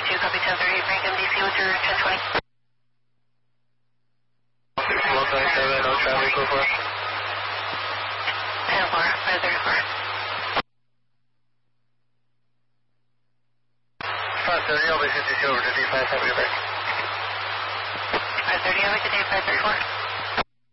2, copy 1030, Franklin, DC, what's your 1020? 6197, no traffic, go for it. 10-4, 534. 530, I'll be 52 over to D5, have a good day. 530, have a good day, 534.